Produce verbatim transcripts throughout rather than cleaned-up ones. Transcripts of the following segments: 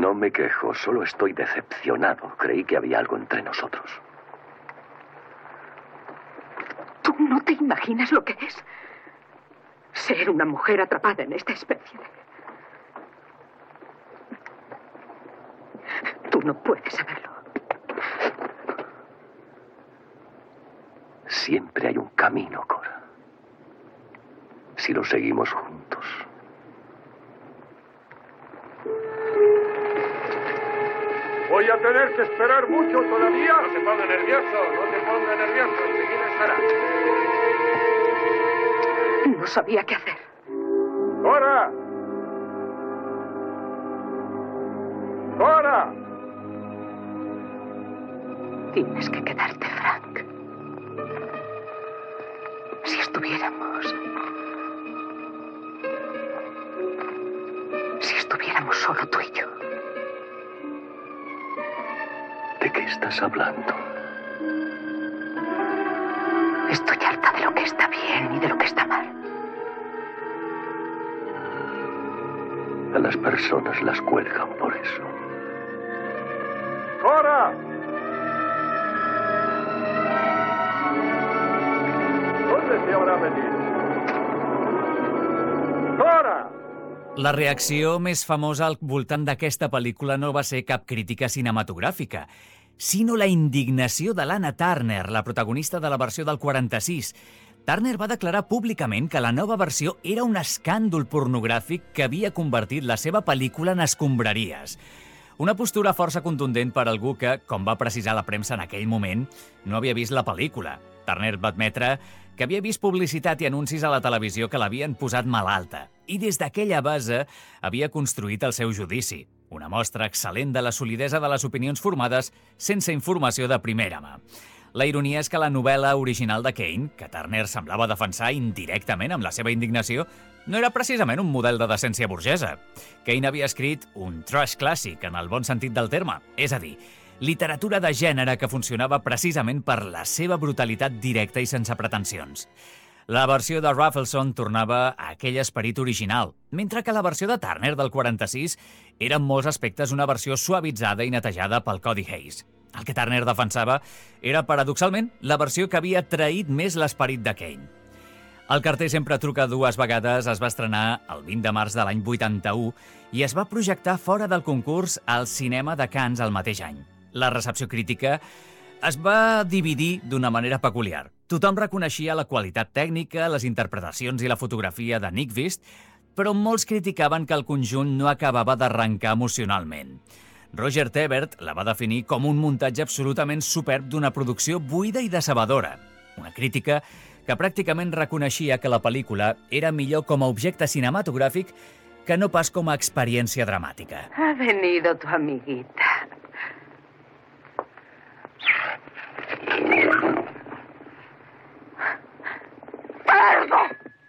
No me quejo, solo estoy decepcionado. Creí que había algo entre nosotros. Tú no te imaginas lo que es ser una mujer atrapada en esta especie de... Tú no puedes saberlo. Siempre hay un camino, Cora. Si lo seguimos juntos. Voy a tener que esperar mucho todavía. No se ponga nervioso, no se ponga nervioso. Enseguida estará. No sabía qué hacer. ¡Cora! ¡Cora! Tienes que quedarte, Frank. Si estuviéramos... Si estuviéramos solo tú y yo. ¿De qué estás hablando? Estoy harta de lo que está bien y de lo que está mal. A las personas las cuelgan por eso. ¡Cora! ¿Dónde se habrá metido? ¡Cora! La reacció més famosa al voltant d'aquesta pel·lícula no va ser cap crítica cinematogràfica, sinó la indignació de l'Anna Turner, la protagonista de la versió del quaranta-sis. Turner va declarar públicament que la nova versió era un escàndol pornogràfic que havia convertit la seva pel·lícula en escombraries. Una postura força contundent per algú que, com va precisar la premsa en aquell moment, no havia vist la pel·lícula. Turner va admetre que havia vist publicitat i anuncis a la televisió que l'havien posat malalta i des d'aquella base havia construït el seu judici. Una mostra excel·lent de la solidesa de les opinions formades sense informació de primera mà. La ironia és que la novel·la original de Kane, que Turner semblava defensar indirectament amb la seva indignació, no era precisament un model de decència burgesa. Kane havia escrit un trash clàssic en el bon sentit del terme, és a dir, literatura de gènere que funcionava precisament per la seva brutalitat directa i sense pretensions. La versió de Rafelson tornava a aquell esperit original, mentre que la versió de Turner del quaranta-sis era en molts aspectes una versió suavitzada i netejada pel Codi Hayes. El que Turner defensava era, paradoxalment, la versió que havia traït més l'esperit de Kane. El carter sempre truca dues vegades es va estrenar el vint de març de l'any vuitanta-u i es va projectar fora del concurs al cinema de Cannes el mateix any. La recepció crítica es va dividir d'una manera peculiar. Tothom reconeixia la qualitat tècnica, les interpretacions i la fotografia de Nyqvist, però molts criticaven que el conjunt no acabava d'arrencar emocionalment. Roger Ebert la va definir com un muntatge absolutament superb d'una producció buida i decebedora. Una crítica que pràcticament reconeixia que la pel·lícula era millor com a objecte cinematogràfic que no pas com a experiència dramàtica. Ha venido tu amiguita. ¡Pardo!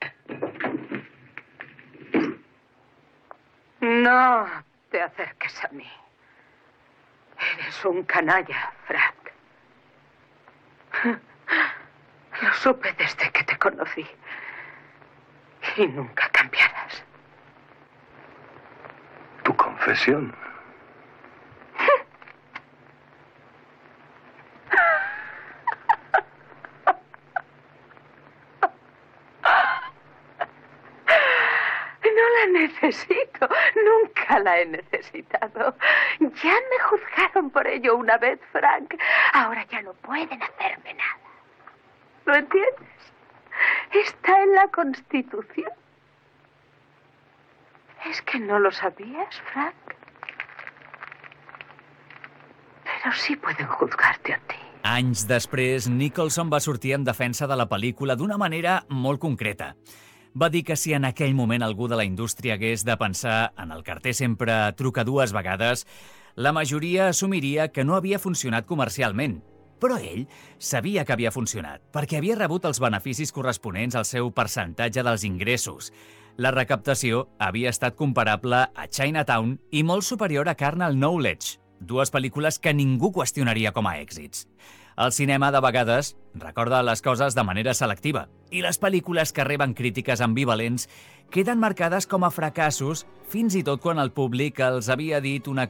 No te acerques a mí. Eres un canalla, Frank. Lo supe desde que te conocí. Y nunca cambiarás. Tu confesión. Necesito. Nunca la he necesitado. Ya me juzgaron por ello una vez, Frank. Ahora ya no pueden hacerme nada. ¿Lo entiendes? Está en la Constitución. ¿Es que no lo sabías, Frank? Pero sí pueden juzgarte a ti. Anys després, Nicholson va sortir en defensa de la pel·lícula d'una manera molt concreta. Va dir que si en aquell moment algú de la indústria hagués de pensar en el carter sempre truca dues vegades, la majoria assumiria que no havia funcionat comercialment. Però ell sabia que havia funcionat, perquè havia rebut els beneficis corresponents al seu percentatge dels ingressos. La recaptació havia estat comparable a Chinatown i molt superior a Carnal Knowledge, dues pel·lícules que ningú qüestionaria com a èxits. El cinema, de vegades, recorda les coses de manera selectiva i les pel·lícules que reben crítiques ambivalents queden marcades com a fracassos fins i tot quan el públic els havia dit una